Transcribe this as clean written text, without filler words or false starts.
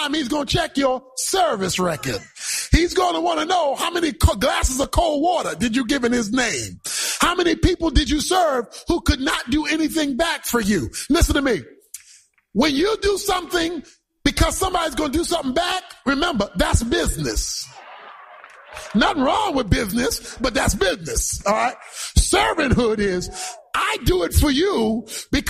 he's going to check your service record. He's going to want to know how many glasses of cold water did you give in his name? How many people did you serve who could not do anything back for you? Listen to me. When you do something because somebody's going to do something back, remember, that's business. Nothing wrong with business, but that's business. All right. Servanthood is, I do it for you because